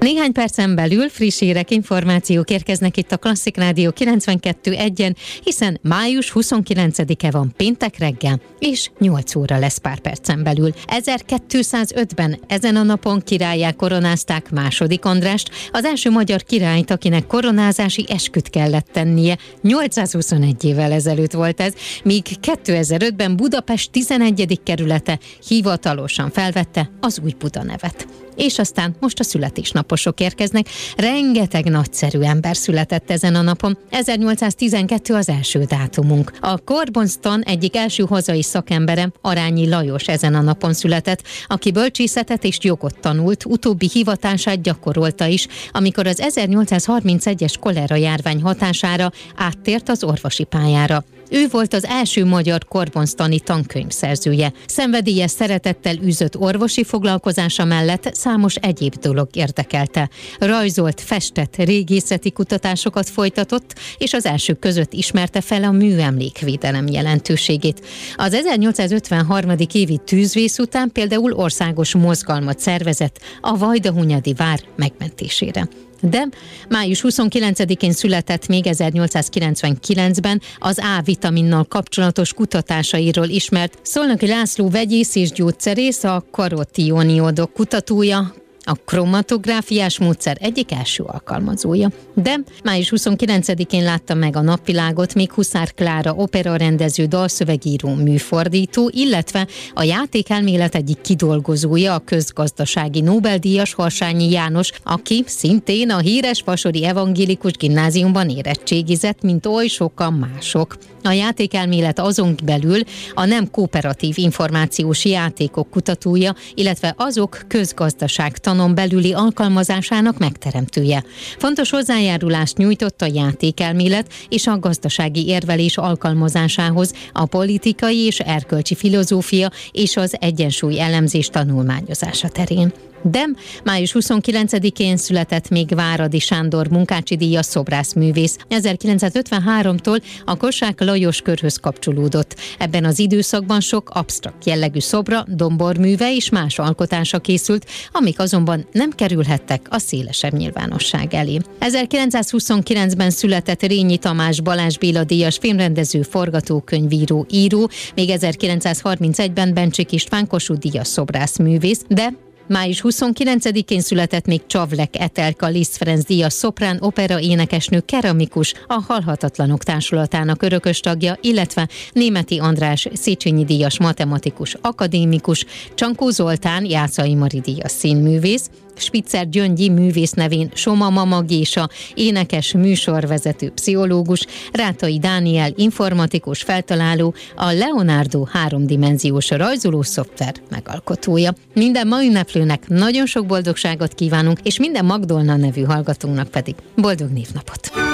Néhány percen belül friss hírek, információk érkeznek itt a Klasszik Rádió 92.1-en, hiszen május 29-e van péntek reggel, és 8 óra lesz pár percen belül. 1205-ben ezen a napon királlyá koronázták II. Andrást, az első magyar királyt, akinek koronázási esküt kellett tennie. 821 évvel ezelőtt volt ez, míg 2005-ben Budapest 11. kerülete hivatalosan felvette az Új Buda nevet. És aztán most a születésnaposok érkeznek. Rengeteg nagyszerű ember született ezen a napon. 1812 az első dátumunk. A Korbonston egyik első hazai szakembere, Arányi Lajos ezen a napon született, aki bölcsészetet és jogot tanult, utóbbi hivatását gyakorolta is, amikor az 1831-es kolera járvány hatására áttért az orvosi pályára. Ő volt az első magyar korbonstoni tankönyvszerzője. Szenvedélyes szeretettel űzött orvosi foglalkozása mellett számos egyéb dolog érdekelte. Rajzolt, festett, régészeti kutatásokat folytatott, és az elsők között ismerte fel a műemlékvédelem jelentőségét. Az 1853. évi tűzvész után például országos mozgalmat szervezett a Vajdahunyadi vár megmentésére. De május 29-én született még 1899-ben az A-vitaminnal kapcsolatos kutatásairól ismert Szolnoki László vegyész és gyógyszerész, a karotioniodok kutatója, a kromatográfiás módszer egyik első alkalmazója. De május 29-én látta meg a napvilágot még Huszár Klára operarendező, dalszövegíró, műfordító, illetve a játékelmélet egyik kidolgozója, a közgazdasági Nobel-díjas Harsányi János, aki szintén a híres Vasori Evangélikus Gimnáziumban érettségizett, mint oly sokan mások. A játékelmélet azon belül a nem kooperatív információs játékok kutatója, illetve azok közgazdaságtanon belüli alkalmazásának megteremtője. Fontos hozzájárulást nyújtott a játékelmélet és a gazdasági érvelés alkalmazásához, a politikai és erkölcsi filozófia és az egyensúly elemzés tanulmányozása terén. De május 29-én született még Váradi Sándor Munkácsi-díjas szobrászművész. 1953-tól a Kossák Lajos körhöz kapcsolódott. Ebben az időszakban sok absztrakt jellegű szobra, domborműve és más alkotása készült, amik azonban nem kerülhettek a szélesebb nyilvánosság elé. 1929-ben született Rényi Tamás Balázs Béla díjas filmrendező, forgatókönyvíró, író, még 1931-ben Bencsik István Kossuth-díjas szobrászművész, de május 29-én született még Csavlek Etelka Liszt Ferenc díjas szoprán, opera énekesnő, keramikus, a Halhatatlanok Társulatának örökös tagja, illetve Németi András Széchenyi díjas matematikus, akadémikus, Csankó Zoltán Jászai Mari díjas színművész, Spitzer Gyöngyi művész nevén Soma Mama Gésa, énekes, műsorvezető, pszichológus, Rátai Dániel informatikus feltaláló, a Leonardo háromdimenziós rajzoló szoftver megalkotója. Minden ma ünneplőnek nagyon sok boldogságot kívánunk, és minden Magdolna nevű hallgatónak pedig boldog névnapot!